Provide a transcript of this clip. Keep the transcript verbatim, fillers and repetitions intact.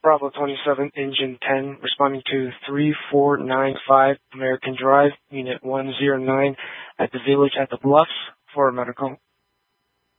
Bravo twenty-seven, Engine ten, responding to three four nine five American Drive, Unit one zero nine, at the Village at the Bluffs for medical.